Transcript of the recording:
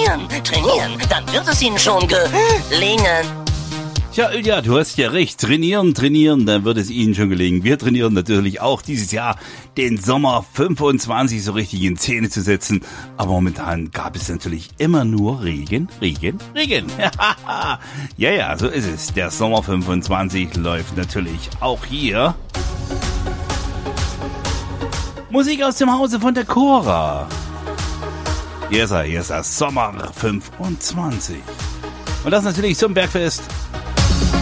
trainieren, dann wird es Ihnen schon gelingen. Tja, Ilja, du hast ja recht. Trainieren, dann wird es Ihnen schon gelingen. Wir trainieren natürlich auch dieses Jahr, den Sommer 25 so richtig in Szene zu setzen. Aber momentan gab es natürlich immer nur Regen. Ja, so ist es. Der Sommer 25 läuft natürlich auch hier. Musik aus dem Hause von der Cora. Hier ist er, Sommer 25. Und das natürlich zum Bergfest